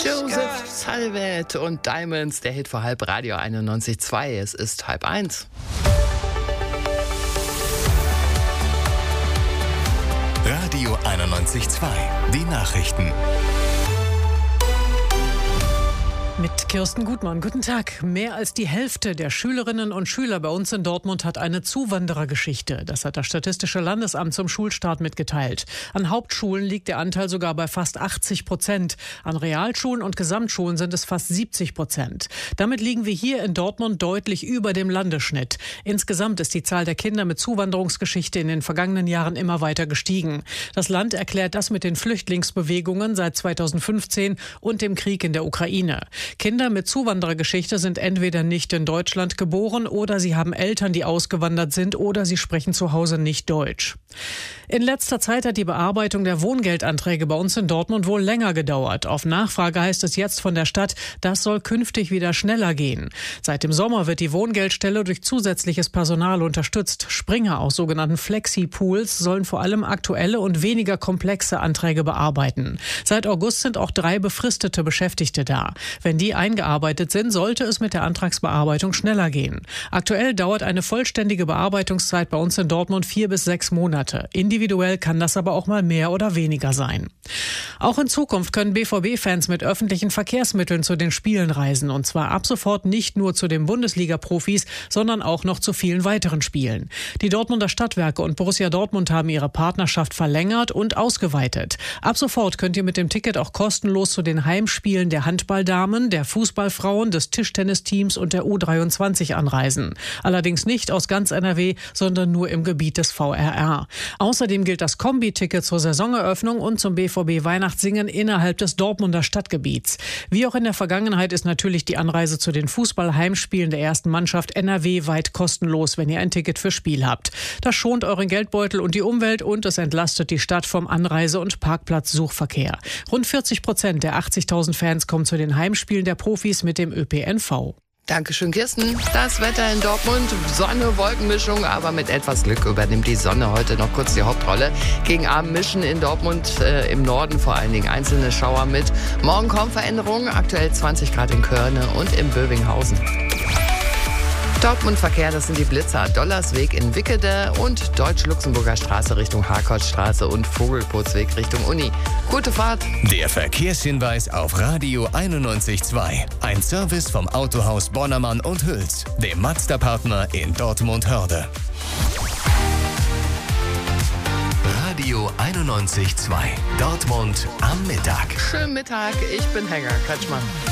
Joseph Salvet und Diamonds, der Hit vor halb, Radio 91.2. Es ist 12:30. Radio 91.2. Die Nachrichten. Mit Kirsten Gutmann. Guten Tag. Mehr als die Hälfte der Schülerinnen und Schüler bei uns in Dortmund hat eine Zuwanderergeschichte. Das hat das Statistische Landesamt zum Schulstart mitgeteilt. An Hauptschulen liegt der Anteil sogar bei fast 80%. An Realschulen und Gesamtschulen sind es fast 70%. Damit liegen wir hier in Dortmund deutlich über dem Landesschnitt. Insgesamt ist die Zahl der Kinder mit Zuwanderungsgeschichte in den vergangenen Jahren immer weiter gestiegen. Das Land erklärt das mit den Flüchtlingsbewegungen seit 2015 und dem Krieg in der Ukraine. Kinder mit Zuwanderergeschichte sind entweder nicht in Deutschland geboren oder sie haben Eltern, die ausgewandert sind oder sie sprechen zu Hause nicht Deutsch. In letzter Zeit hat die Bearbeitung der Wohngeldanträge bei uns in Dortmund wohl länger gedauert. Auf Nachfrage heißt es jetzt von der Stadt, das soll künftig wieder schneller gehen. Seit dem Sommer wird die Wohngeldstelle durch zusätzliches Personal unterstützt. Springer aus sogenannten Flexi-Pools sollen vor allem aktuelle und weniger komplexe Anträge bearbeiten. Seit August sind auch 3 befristete Beschäftigte da. Wenn die eingearbeitet sind, sollte es mit der Antragsbearbeitung schneller gehen. Aktuell dauert eine vollständige Bearbeitungszeit bei uns in Dortmund 4 bis 6 Monate. Individuell kann das aber auch mal mehr oder weniger sein. Auch in Zukunft können BVB-Fans mit öffentlichen Verkehrsmitteln zu den Spielen reisen. Und zwar ab sofort nicht nur zu den Bundesliga-Profis, sondern auch noch zu vielen weiteren Spielen. Die Dortmunder Stadtwerke und Borussia Dortmund haben ihre Partnerschaft verlängert und ausgeweitet. Ab sofort könnt ihr mit dem Ticket auch kostenlos zu den Heimspielen der Handballdamen, der Fußballfrauen, des Tischtennisteams und der U23 anreisen. Allerdings nicht aus ganz NRW, sondern nur im Gebiet des VRR. Außerdem gilt das Kombi-Ticket zur Saisoneröffnung und zum BVB-Weihnachtssingen innerhalb des Dortmunder Stadtgebiets. Wie auch in der Vergangenheit ist natürlich die Anreise zu den Fußball-Heimspielen der ersten Mannschaft NRW weit kostenlos, wenn ihr ein Ticket für Spiel habt. Das schont euren Geldbeutel und die Umwelt und es entlastet die Stadt vom Anreise- und Parkplatzsuchverkehr. Rund 40% der 80.000 Fans kommen zu den Heimspielen der Profis mit dem ÖPNV. Dankeschön, Kirsten. Das Wetter in Dortmund, Sonne, Wolkenmischung, aber mit etwas Glück übernimmt die Sonne heute noch kurz die Hauptrolle. Gegen Abend mischen in Dortmund im Norden vor allen Dingen einzelne Schauer mit. Morgen kommen Veränderungen, aktuell 20 Grad in Körne und in Bövinghausen. Dortmund-Verkehr, das sind die Blitzer, Dollersweg in Wickede und Deutsch-Luxemburger Straße Richtung Harkortstraße und Vogelputzweg Richtung Uni. Gute Fahrt. Der Verkehrshinweis auf Radio 91.2. Ein Service vom Autohaus Bonnermann und Hüls, dem Mazda-Partner in Dortmund-Hörde. Radio 91.2. Dortmund am Mittag. Schönen Mittag, ich bin Helga Kretschmann.